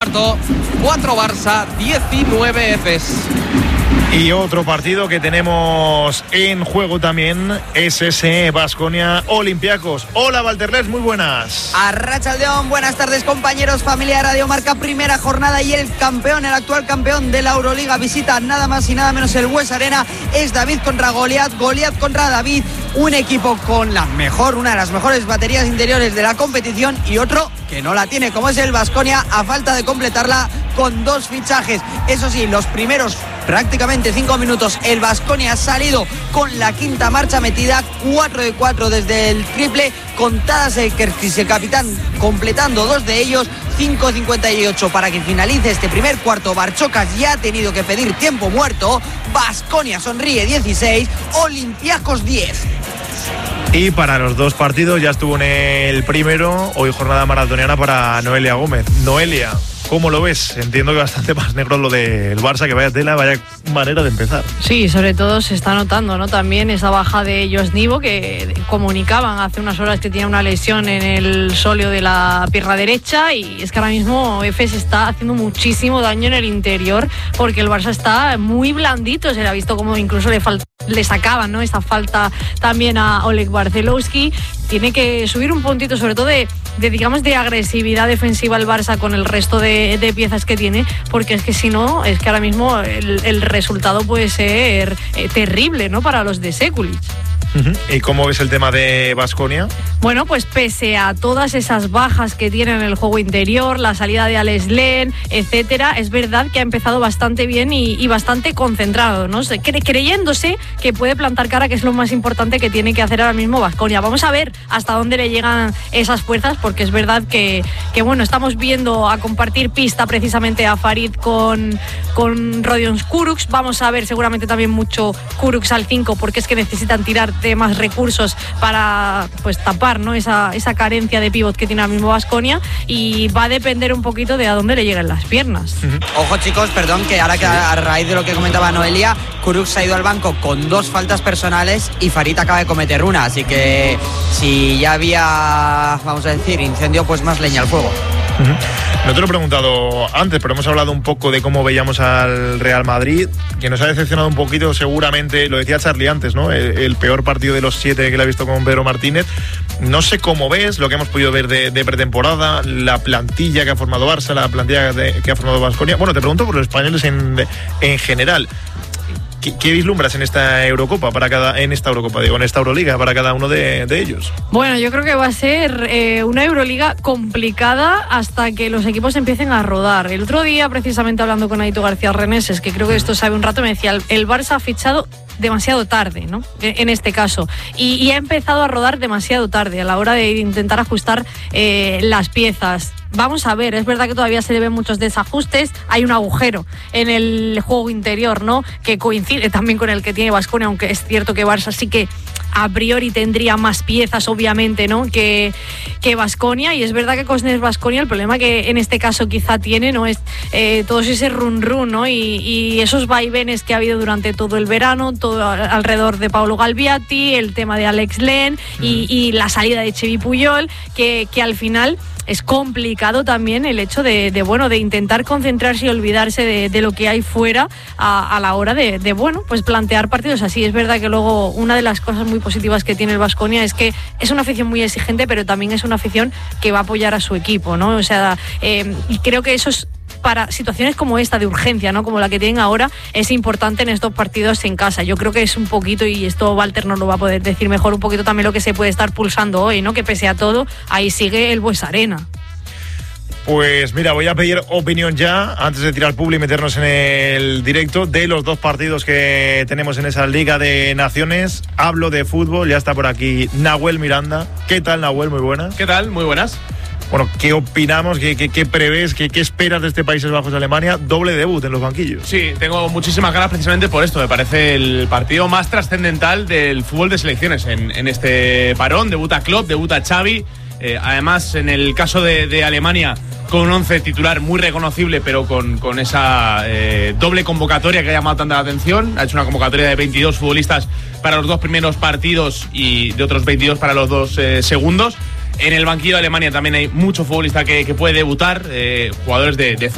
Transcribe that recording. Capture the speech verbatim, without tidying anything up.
cuarto, cuatro Barça, diecinueve Efes. Y otro partido que tenemos en juego también es ese Baskonia Olympiacos. Hola Valterles, muy buenas. Arratsaldeon, buenas tardes compañeros, familia Radio Marca, primera jornada y el campeón, el actual campeón de la Euroliga visita nada más y nada menos el Bues Arena. Es David contra Goliat, Goliat contra David, un equipo con la mejor, una de las mejores baterías interiores de la competición y otro que no la tiene, como es el Baskonia, a falta de completarla con dos fichajes. Eso sí, los primeros prácticamente cinco minutos el Baskonia ha salido con la quinta marcha metida, cuatro de cuatro desde el triple, contadas el Kerkis, el capitán, completando dos de ellos, cinco cincuenta y ocho para que finalice este primer cuarto. Barchokas ya ha tenido que pedir tiempo muerto. Baskonia sonríe dieciséis, Olympiacos diez. Y para los dos partidos ya estuvo en el primero, hoy jornada maratoniana para Noelia Gómez. Noelia, ¿cómo lo ves? Entiendo que bastante más negro lo del Barça, que vaya tela, vaya manera de empezar. Sí, sobre todo se está notando, ¿no? También esa baja de Josh Nivo, que comunicaban hace unas horas que tenía una lesión en el sóleo de la pierna derecha, y es que ahora mismo Efes está haciendo muchísimo daño en el interior porque el Barça está muy blandito. Se le ha visto como incluso le, fal- le sacaban, ¿no? Esta falta también a Oleg Barcelowski. Tiene que subir un puntito, sobre todo de, de digamos, de agresividad defensiva el Barça con el resto de, de piezas que tiene, porque es que si no, es que ahora mismo el, el resultado puede ser eh, terrible, ¿no? Para los de Sekulic. Uh-huh. ¿Y cómo ves el tema de Baskonia? Bueno, pues pese a todas esas bajas que tiene en el juego interior, la salida de Alex Len, etcétera, es verdad que ha empezado bastante bien y, y bastante concentrado, ¿no? Cre- creyéndose que puede plantar cara, que es lo más importante que tiene que hacer ahora mismo Baskonia. Vamos a ver hasta dónde le llegan esas fuerzas, porque es verdad que, que bueno, estamos viendo a compartir pista precisamente a Farid con, con Rodion Kurucs. Vamos a ver seguramente también mucho Kurucs al cinco, porque es que necesitan tirar de más recursos para pues tapar, ¿no? esa, esa carencia de pívot que tiene ahora mismo Baskonia, y va a depender un poquito de a dónde le lleguen las piernas. Uh-huh. Ojo chicos, perdón, que ahora que a, a raíz de lo que comentaba Noelia, Kurucs ha ido al banco con dos faltas personales y Farid acaba de cometer una, así que si ya había, vamos a decir, incendio, pues más leña al fuego. Uh-huh. No te lo he preguntado antes, pero hemos hablado un poco de cómo veíamos al Real Madrid, que nos ha decepcionado un poquito, seguramente, lo decía Charlie antes, ¿no? El, el peor partido de los siete que le ha visto con Pedro Martínez. No sé cómo ves lo que hemos podido ver de, de pretemporada, la plantilla que ha formado Barça, la plantilla de, que ha formado Baskonia. Bueno, te pregunto por los españoles en, en general. ¿Qué, ¿Qué vislumbras en esta Eurocopa para cada, en esta Eurocopa, digo, en esta Euroliga para cada uno de, de ellos? Bueno, yo creo que va a ser eh, una Euroliga complicada hasta que los equipos empiecen a rodar. El otro día, precisamente hablando con Aito García Reneses, que creo que esto sabe un rato, me decía, el, el Barça ha fichado demasiado tarde, ¿no? En este caso. Y, y ha empezado a rodar demasiado tarde a la hora de intentar ajustar eh, las piezas. Vamos a ver, es verdad que todavía se le ven muchos desajustes, hay un agujero en el juego interior, ¿no? Que coincide también con el que tiene Baskonia, aunque es cierto que Barça sí que a priori tendría más piezas, obviamente, ¿no? Que que Baskonia, y es verdad que con Baskonia el problema que en este caso quizá tiene, ¿no? Es eh, todo ese run run, ¿no? Y, y esos vaivenes que ha habido durante todo el verano, todo alrededor de Paolo Galbiati, el tema de Alex Len mm. y, y la salida de Xevi Puyol, que, que al final es complicado también el hecho de, de bueno, de intentar concentrarse y olvidarse de, de lo que hay fuera a, a la hora de, de, bueno, pues plantear partidos así. Es verdad que luego una de las cosas muy positivas que tiene el Baskonia es que es una afición muy exigente, pero también es una afición que va a apoyar a su equipo, ¿no? O sea, eh, y creo que eso es, para situaciones como esta de urgencia, ¿no? Como la que tienen ahora, es importante en estos partidos en casa. Yo creo que es un poquito, y esto Walter nos lo va a poder decir mejor, un poquito también lo que se puede estar pulsando hoy, ¿no? Que pese a todo, ahí sigue el Bues Arena. Pues mira, voy a pedir opinión ya, antes de tirar publi y meternos en el directo, de los dos partidos que tenemos en esa Liga de Naciones. Hablo de fútbol, ya está por aquí Nahuel Miranda. ¿Qué tal, Nahuel? Muy buenas. ¿Qué tal? Muy buenas. Bueno, ¿qué opinamos? ¿Qué, qué, qué prevés? ¿Qué, ¿Qué esperas de este Países Bajos de Alemania? Doble debut en los banquillos. Sí, tengo muchísimas ganas precisamente por esto. Me parece el partido más trascendental del fútbol de selecciones en, en este parón. Debuta Klopp, debuta Xavi. Eh, además, en el caso de, de Alemania, con un once titular muy reconocible, pero con, con esa eh, doble convocatoria que ha llamado tanta la atención. Ha hecho una convocatoria de veintidós futbolistas para los dos primeros partidos y de otros veintidós para los dos eh, segundos. En el banquillo de Alemania también hay mucho futbolista que, que puede debutar, eh, jugadores de, de